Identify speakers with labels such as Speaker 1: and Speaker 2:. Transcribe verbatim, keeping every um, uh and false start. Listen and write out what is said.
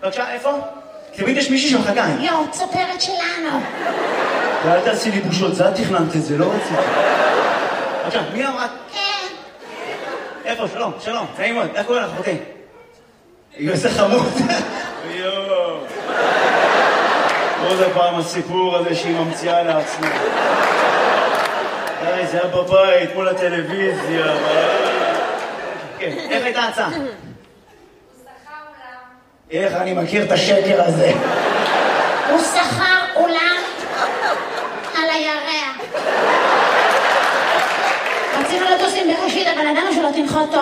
Speaker 1: בבקשה, איפה? תמיד יש מישהי שמחכה.
Speaker 2: יו, צפרת שלנו.
Speaker 1: ואל תעשי לי בושות, זה את תכננת את זה, לא רציתי. בבקשה, מי אמרת?
Speaker 2: כן.
Speaker 1: איפה? שלום, שלום, נעים מאוד, איך קוראים לך, אחותי? איזה חמוד. יואו. עוד הפעם הסיפור הזה שהיא ממציאה לעצמה. די, זה היה בבית, מול הטלוויזיה. כן, איך הייתה ההצעה?
Speaker 2: הוא שכר אולם.
Speaker 1: איך אני מכיר את השקר הזה?
Speaker 2: הוא שכר אולם על הירח. רצינו לטוס עם בראשית, אבל ידענו שלא תנחות טוב.